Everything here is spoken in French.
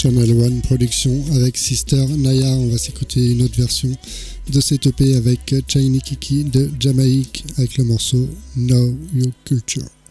Channel One Production avec Sister Naya. On va s'écouter une autre version de cette EP avec Shiny Kiki de Jamaïque avec le morceau Know Your Culture.